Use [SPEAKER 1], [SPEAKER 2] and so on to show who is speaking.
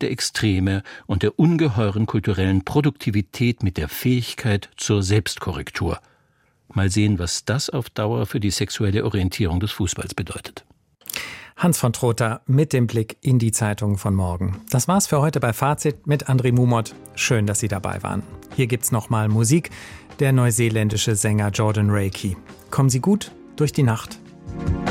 [SPEAKER 1] der Extreme und der ungeheuren kulturellen Produktivität mit der Fähigkeit zur Selbstkorrektur. Mal sehen, was das auf Dauer für die sexuelle Orientierung des Fußballs bedeutet.
[SPEAKER 2] Hans von Trotha mit dem Blick in die Zeitungen von morgen. Das war's für heute bei Fazit mit André Mumot. Schön, dass Sie dabei waren. Hier gibt's nochmal Musik. Der neuseeländische Sänger Jordan Rakey. Kommen Sie gut durch die Nacht.